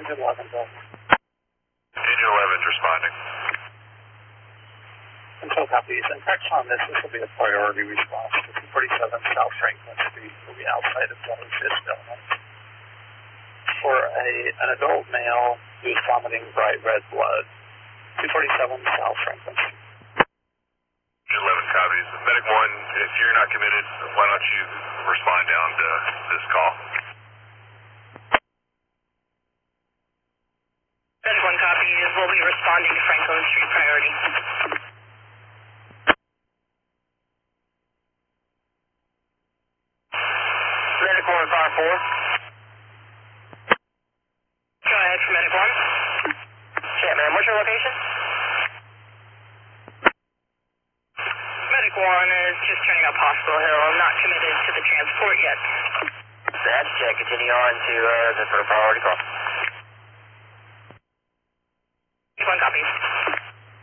Engine 11, go. Engine 11's responding. Control copies. And text on this will be a priority response to 247 South Franklin Street. Will be outside of Delhi System. For an adult male who's vomiting bright red blood. 247 South Franklin Street. Engine 11 copies. Medic 1, if you're not committed, why don't you respond down to this call? Medic 1 copies. We'll be responding to Franklin Street priority. Medic 1, car 4. Go ahead for Medic 1. Yeah, man, what's your location? Medic 1 is just turning up Hospital Hill. Not committed to the transport yet. That's check. Continue on to the priority call.